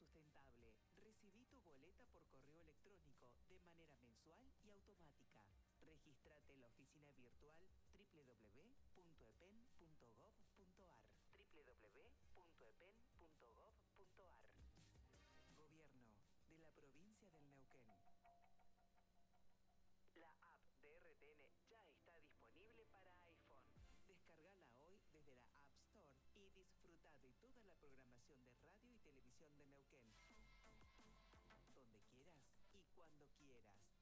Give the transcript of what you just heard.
sustentable. Recibí tu boleta por correo electrónico de manera mensual y automática. Regístrate en la oficina virtual www.epen.gov.ar www.epen.gov.ar. Gobierno de la provincia del Neuquén. La app de RTN ya está disponible para iPhone. Descargala hoy desde la App Store y disfruta de toda la programación de radio y televisión de Neuquén. Donde quieras y cuando quieras.